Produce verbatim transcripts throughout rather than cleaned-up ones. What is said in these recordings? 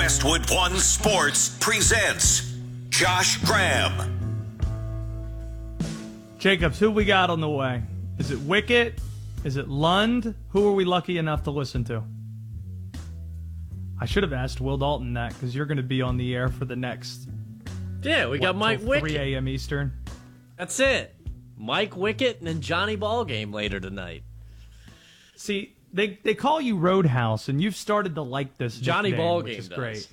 Westwood One Sports presents Josh Graham. Jacobs, who we got on the way? Is it Wicket? Is it Lund? Who are we lucky enough to listen to? I should have asked Will Dalton that because you're going to be on the air for the next. Yeah, we what, got Mike Wicket. three a.m. Eastern. That's it. Mike Wicket and then Johnny Ballgame later tonight. See, they they call you Roadhouse, and you've started to like this Johnny nickname, Ballgame which is does. great.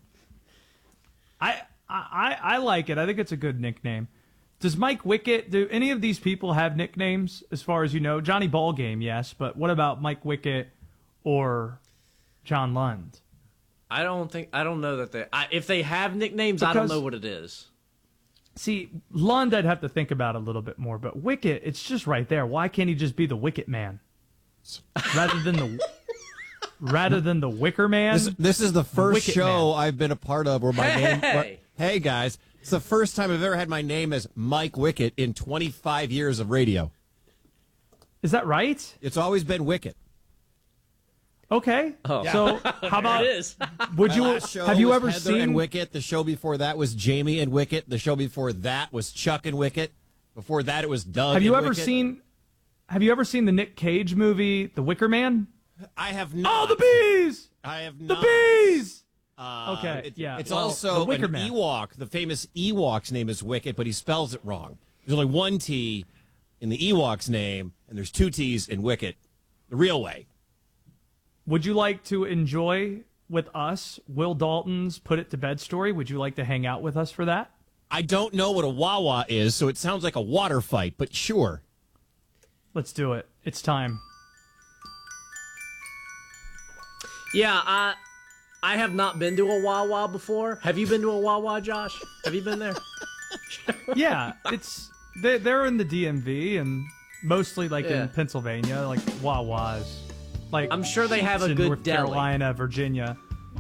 I, I I like it. I think it's a good nickname. Does Mike Wicket, do any of these people have nicknames as far as you know? Johnny Ballgame, yes, but what about Mike Wicket or John Lund? I don't think I don't know that they. I, if they have nicknames, I don't Because- know what it is. See, Lund, I'd have to think about a little bit more, but Wicket, it's just right there. Why can't he just be the Wicket Man rather than the rather than the Wicker Man? This, this is the first Wicket show Man. I've been a part of where my name. Hey! Where, hey guys, it's the first time I've ever had my name as Mike Wicket in twenty-five years of radio. Is that right? It's always been Wicket. Okay. Oh. So how about There it is. would My you last show have you was ever Heather seen and Wicket? The show before that was Jamie and Wicket. The show before that was Chuck and Wicket. Before that, it was Doug. Have you and ever Wicket. seen Have you ever seen the Nick Cage movie The Wicker Man? I have not. Oh, the bees! I have The not. bees! Uh, Okay, it- yeah. It's Well, also the Wicker an Man. Ewok. The famous Ewok's name is Wicket, but he spells it wrong. There's only one T in the Ewok's name, and there's two T's in Wicket, the real way. Would you like to enjoy with us Will Dalton's Put It to Bed story? Would you like to hang out with us for that? I don't know what a Wawa is, so it sounds like a water fight, but sure. Let's do it. It's time. Yeah, I I have not been to a Wawa before. Have you been to a Wawa, Josh? Have you been there? Yeah, it's they they're in the D M V and mostly like Yeah. in Pennsylvania, like Wawas. Like I'm sure they have a in good North deli. Carolina, Virginia.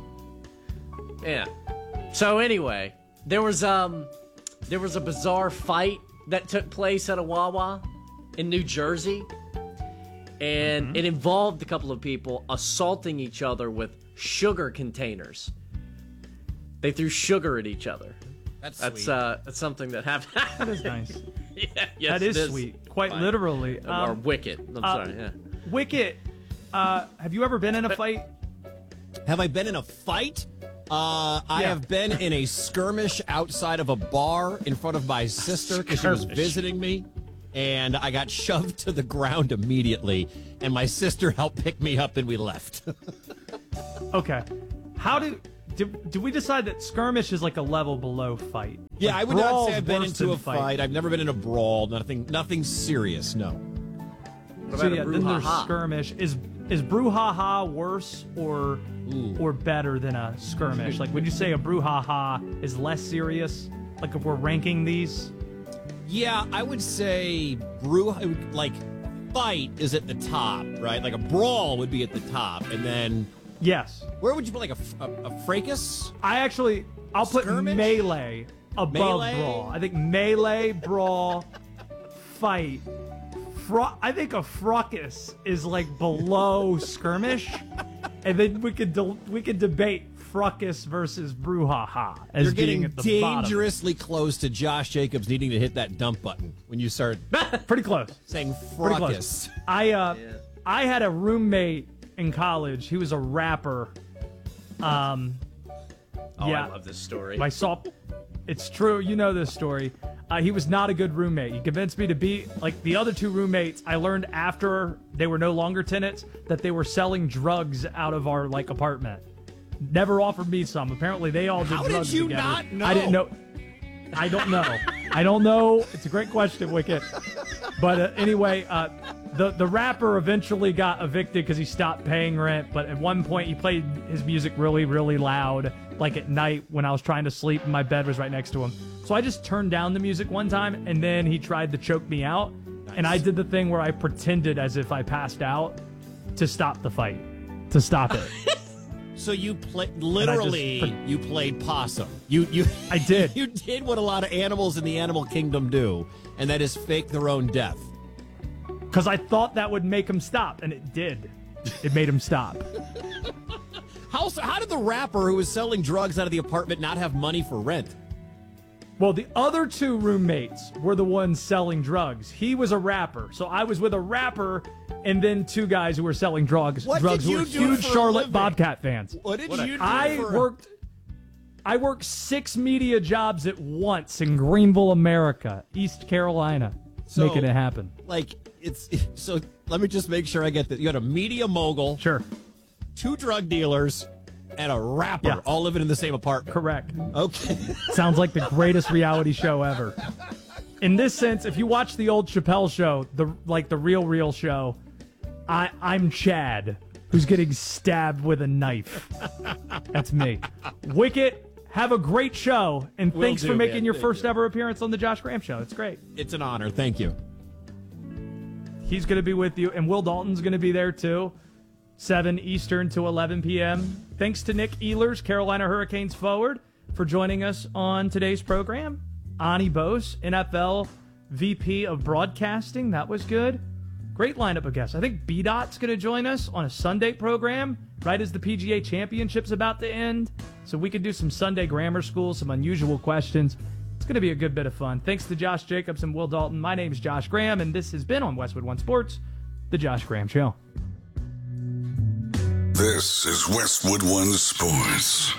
Yeah. So anyway, there was um there was a bizarre fight that took place at a Wawa in New Jersey. And Mm-hmm. it involved a couple of people assaulting each other with sugar containers. They threw sugar at each other. That's That's sweet. uh that's something that happened. That is nice. yeah, yes, That is, it sweet. Quite Fine. literally. or Um, wicked. I'm uh, sorry, yeah. Wicket, uh, have you ever been in a fight? Have I been in a fight? Uh, I Yeah. have been in a skirmish outside of a bar in front of my sister because she was Skirmish. visiting me, and I got shoved to the ground immediately, and my sister helped pick me up, and we left. Okay. How did did, did we decide that skirmish is like a level below fight? yeah, Like, I would not brawl's say I've been worse into than a fight. I've never been in a brawl. Nothing, nothing serious. No. What So about yeah, a then there's brouhaha? skirmish. Is is brouhaha worse or or better than a skirmish? Like, would you say a brouhaha is less serious? Like, if we're ranking these, Yeah, I would say brew like fight is at the top, right? Like a brawl would be at the top, and then yes. where would you put like a, a, a fracas? I actually I'll put Skirmish? melee above Melee? brawl. I think melee, brawl, fight. Fro- I think a fracas is like below skirmish, and then we could de- we could debate fracas versus brouhaha as You're being getting at the bottom. dangerously close to Josh Jacobs needing to hit that dump button when you start Pretty close. saying Pretty fracas. close. I uh, I had a roommate in college. He was a rapper. Um, Oh, yeah. I love this story. I saw. It's true. You know this story. Uh, he was not a good roommate. He convinced me to be like the other two roommates. I learned after they were no longer tenants that they were selling drugs out of our like apartment. Never offered me some. Apparently, they all did How did drugs you together. not know? I didn't know. I don't know. I don't know. It's a great question, Wicket. But uh, anyway, uh, the the rapper eventually got evicted because he stopped paying rent. But at one point, he played his music really, really loud, like at night when I was trying to sleep and my bed was right next to him. So I just turned down the music one time, and then he tried to choke me out. And I did the thing where I pretended as if I passed out to stop the fight, to stop it. So you play literally just- you played possum. You you I did. you did what a lot of animals in the animal kingdom do, and that is fake their own death. Because I thought that would make him stop, and it did. It made him stop. How also, how did the rapper who was selling drugs out of the apartment not have money for rent? Well, the other two roommates were the ones selling drugs. He was a rapper, so I was with a rapper and then two guys who were selling drugs. What drugs did you who were do huge for a Charlotte living? Bobcat fans. What did What a- you do? I for a- worked I worked six media jobs at once in Greenville, America, East Carolina, So- making it happen. Like, it's so. Let me just make sure I get that. You had a media mogul, Sure. two drug dealers, and a rapper Yeah. all living in the same apartment. Correct. Okay. Sounds like the greatest reality show ever. In this sense, if you watch the old Chappelle show, the like the real real show, I I'm Chad, who's getting stabbed with a knife. That's me. Wicket, have a great show, and Will thanks do, for making man. your Thank first you. ever appearance on the Josh Graham Show. It's great. It's an honor. Thank you. He's going to be with you, and Will Dalton's going to be there too. seven Eastern to eleven p.m. Thanks to Nick Ehlers, Carolina Hurricanes forward, for joining us on today's program. Ani Bose, N F L V P of Broadcasting. That was good. Great lineup of guests. I think B DOT's going to join us on a Sunday program right as the P G A Championship's about to end. So we could do some Sunday grammar school, some unusual questions. It's going to be a good bit of fun. Thanks to Josh Jacobs and Will Dalton. My name's Josh Graham, and this has been on Westwood One Sports, The Josh Graham Show. This is Westwood One Sports.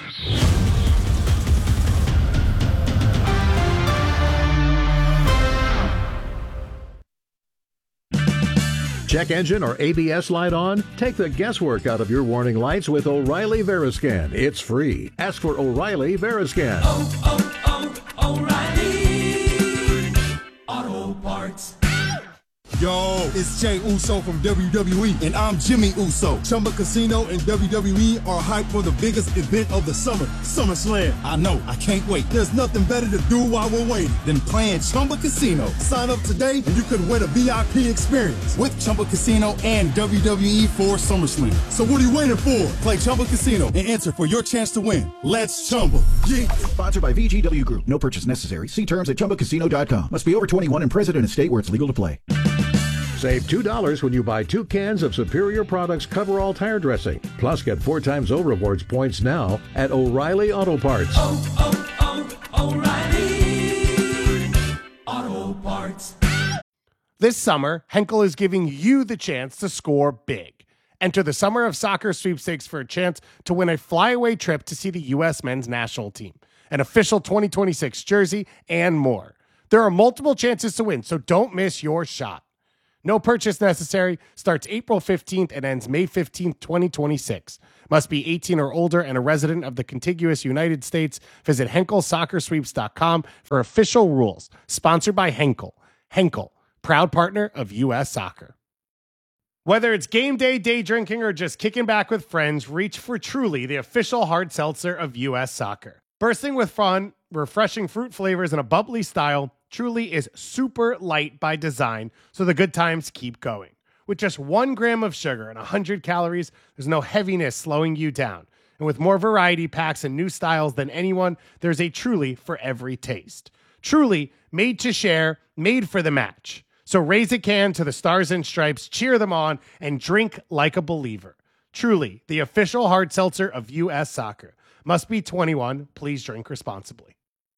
Check engine or A B S light on? Take the guesswork out of your warning lights with O'Reilly Veriscan. It's free. Ask for O'Reilly Veriscan. Oh, oh, oh, O'Reilly Auto Parts. Yo, it's Jay Uso from W W E, and I'm Jimmy Uso. Chumba Casino and W W E are hyped for the biggest event of the summer, SummerSlam. I know, I can't wait. There's nothing better to do while we're waiting than playing Chumba Casino. Sign up today, and you could win a V I P experience with Chumba Casino and W W E for SummerSlam. So what are you waiting for? Play Chumba Casino and enter for your chance to win. Let's Chumba. Yeah. Sponsored by V G W Group. No purchase necessary. See terms at chumba casino dot com. Must be over twenty-one and present in a state where it's legal to play. Save two dollars when you buy two cans of Superior Products Coverall Tire Dressing. Plus, get four times O Rewards points now at O'Reilly Auto Parts. Oh, oh, oh, O'Reilly Auto Parts. This summer, Henkel is giving you the chance to score big. Enter the Summer of Soccer sweepstakes for a chance to win a flyaway trip to see the U S men's national team, an official twenty twenty-six jersey, and more. There are multiple chances to win, so don't miss your shot. No purchase necessary. Starts April fifteenth and ends May fifteenth, twenty twenty-six. Must be eighteen or older and a resident of the contiguous United States. Visit Henkel Soccer Sweeps dot com for official rules. Sponsored by Henkel. Henkel, proud partner of U S Soccer. Whether it's game day, day drinking, or just kicking back with friends, reach for Truly, the official hard seltzer of U S Soccer. Bursting with fun, refreshing fruit flavors, and a bubbly style, Truly is super light by design, so the good times keep going. With just one gram of sugar and one hundred calories, there's no heaviness slowing you down. And with more variety packs and new styles than anyone, there's a Truly for every taste. Truly, made to share, made for the match. So raise a can to the Stars and Stripes, cheer them on, and drink like a believer. Truly, the official hard seltzer of U S Soccer. Must be twenty-one. Please drink responsibly.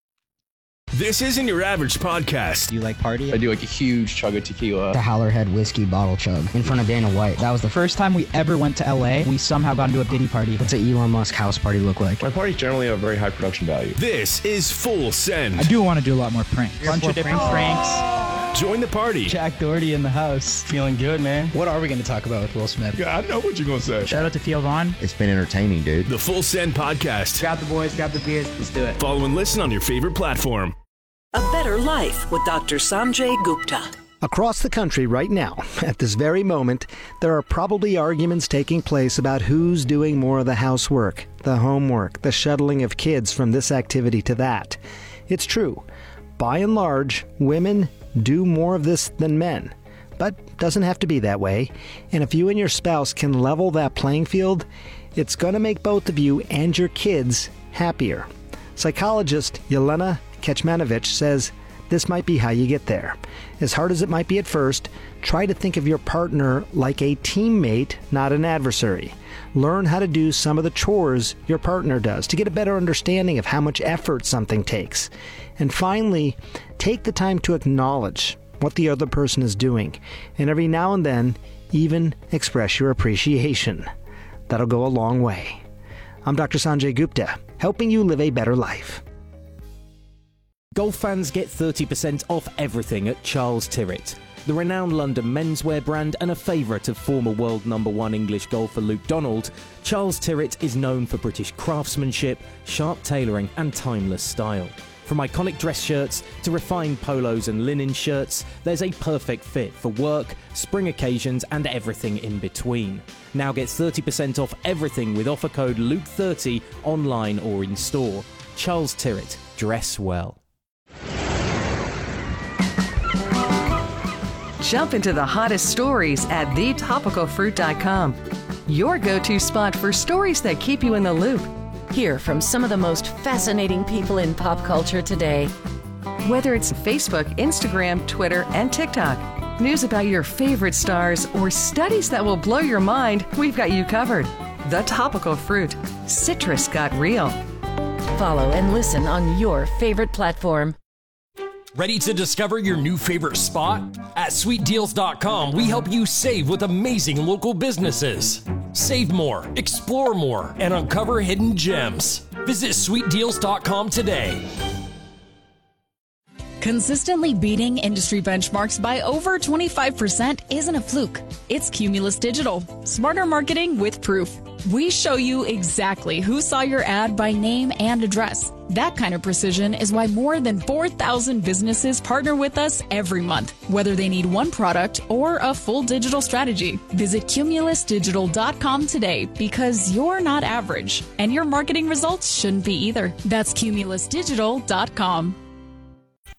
This isn't your average podcast. Do you like party? I do like a huge chug of tequila. The Howlerhead whiskey bottle chug in front of Dana White. That was the first time we ever went to L A. We somehow got into a Diddy party. What's an Elon Musk house party look like? My parties generally have very high production value. This is Full Send. I do want to do a lot more pranks. A bunch of different pranks. Join the party. Jack Doherty in the house. Feeling good, man. What are we going to talk about with Will Smith? Yeah, I know what you're going to say. Shout out to Theo Vaughn. It's been entertaining, dude. The Full Send Podcast. Grab the boys, grab the beers. Let's do it. Follow and listen on your favorite platform. A better life with Doctor Sanjay Gupta. Across the country right now, at this very moment, there are probably arguments taking place about who's doing more of the housework, the homework, the shuttling of kids from this activity to that. It's true. By and large, women do more of this than men. But doesn't have to be that way. And if you and your spouse can level that playing field, it's going to make both of you and your kids happier. Psychologist Yelena Kecmanovic says this might be how you get there. As hard as it might be at first, try to think of your partner like a teammate, not an adversary. Learn how to do some of the chores your partner does to get a better understanding of how much effort something takes. And finally, take the time to acknowledge what the other person is doing, and every now and then, even express your appreciation. That'll go a long way. I'm Doctor Sanjay Gupta, helping you live a better life. Golf fans get thirty percent off everything at Charles Tyrwhitt. The renowned London menswear brand and a favourite of former world number one English golfer Luke Donald, Charles Tyrwhitt is known for British craftsmanship, sharp tailoring and timeless style. From iconic dress shirts to refined polos and linen shirts, there's a perfect fit for work, spring occasions and everything in between. Now get thirty percent off everything with offer code Luke thirty online or in store. Charles Tyrwhitt, dress well. Jump into the hottest stories at the topical fruit dot com. Your go-to spot for stories that keep you in the loop. Hear from some of the most fascinating people in pop culture today. Whether it's Facebook, Instagram, Twitter, and TikTok, news about your favorite stars, or studies that will blow your mind, we've got you covered. The Topical Fruit. Citrus got real. Follow and listen on your favorite platform. Ready to discover your new favorite spot? At sweet deals dot com, we help you save with amazing local businesses. Save more, explore more, and uncover hidden gems. Visit sweet deals dot com today. Consistently beating industry benchmarks by over twenty-five percent isn't a fluke. It's Cumulus Digital. Smarter marketing with proof. We show you exactly who saw your ad by name and address. That kind of precision is why more than four thousand businesses partner with us every month, whether they need one product or a full digital strategy. Visit Cumulus Digital dot com today because you're not average, and your marketing results shouldn't be either. That's Cumulus Digital dot com.